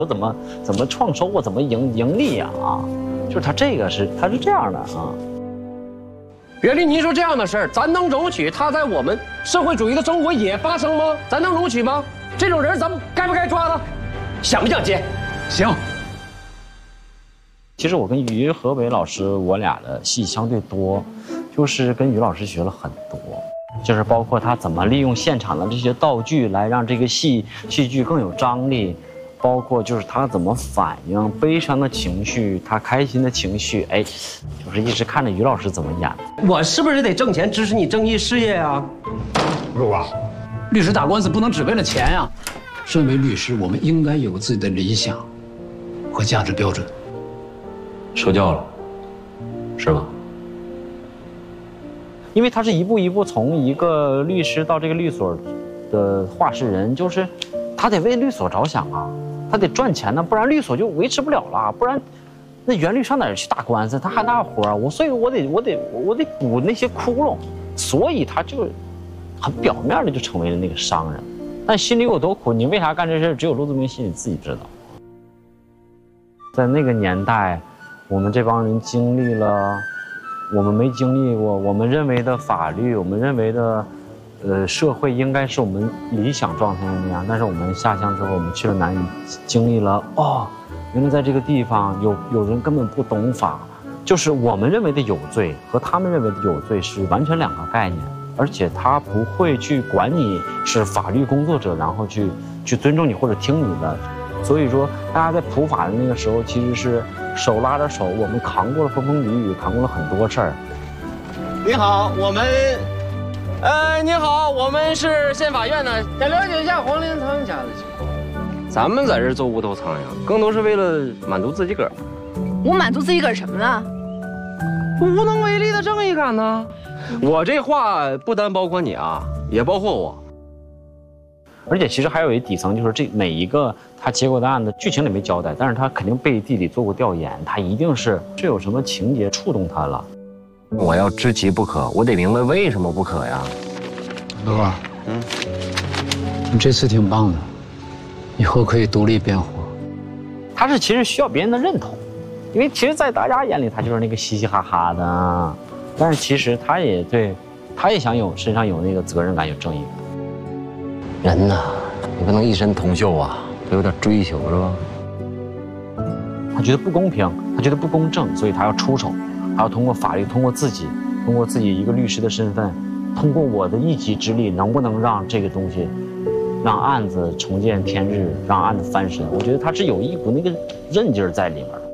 我怎么创收，我怎么盈利呀？就是他是这样的啊。 岳林，您说这样的事儿，咱能容许他在我们社会主义的生活也发生吗？咱能容许吗？这种人咱们该不该抓他？想不想接？ 行。 其实我跟于和伟老师，我俩的戏相对多，就是跟于老师学了很多，就是包括他怎么利用现场的这些道具来让这个戏剧更有张力，包括就是他怎么反映悲伤的情绪，他开心的情绪，哎，就是一直看着于老师怎么演。 我是不是得挣钱支持你正义事业啊？ 陆啊，律师打官司不能只为了钱呀。身为律师，我们应该有自己的理想和价值标准。 受教了，是吧？ 因为他是一步一步从一个律师到这个律所的话事人，就是他得为律所着想啊，他得赚钱呢，不然律所就维持不了了，不然那原律上哪儿去打官司？他还那活啊，所以我得补那些窟窿，所以他就很表面的就成为了那个商人，但心里有多苦，你为啥干这事？只有陆子明心里自己知道。在那个年代，我们这帮人经历了我们没经历过，我们认为的法律，我们认为的社会应该是我们理想状态的那样，但是我们下乡之后，我们去了南屿，经历了原来在这个地方有人根本不懂法，就是我们认为的有罪和他们认为的有罪是完全两个概念，而且他不会去管你是法律工作者，然后去尊重你或者听你的。所以说，大家在普法的那个时候，其实是手拉着手，我们扛过了风风雨雨，扛过了很多事儿。 你好，您好，我们是县法院的，想了解一下黄连仓家的情况。咱们在这做无头苍蝇，更多是为了满足自己个儿。 我满足自己个儿什么呢？ 无能为力的正义感呢？我这话不单包括你啊，也包括我。 而且其实还有一底层，就是这每一个他接过的案子，剧情里没交代，但是他肯定背地里做过调研，他一定是有什么情节触动他了。 我要知其不可，我得明白为什么不可呀。 陆啊，你这次挺棒的，以后可以独立辩护。 他是其实需要别人的认同，因为其实，在大家眼里他就是那个嘻嘻哈哈的，但是其实他也想身上有那个责任感，有正义感。 人呐，你不能一身铜锈啊，得有点追求是吧？ 他觉得不公平，他觉得不公正，所以他要出手，他要通过法律，通过自己一个律师的身份，通过我的一己之力，能不能让这个东西，让案子重见天日，让案子翻身？我觉得他是有一股那个韧劲儿在里面的。